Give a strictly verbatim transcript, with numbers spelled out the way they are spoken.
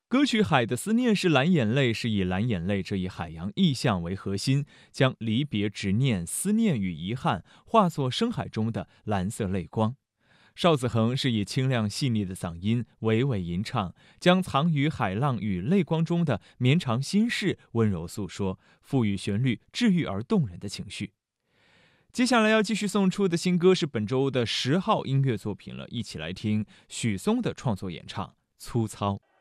歌曲《海的思念是蓝眼泪》是以蓝眼泪这一海洋意象为核心，将离别、执念、思念与遗憾化作深海中的蓝色泪光。邵子恒是以清亮细腻的嗓音娓娓吟唱，将藏于海浪与泪光中的绵长心事温柔诉说，赋予旋律治愈而动人的情绪。接下来要继续送出的新歌是本周的十号音乐作品了，一起来听许嵩的创作演唱《粗糙》。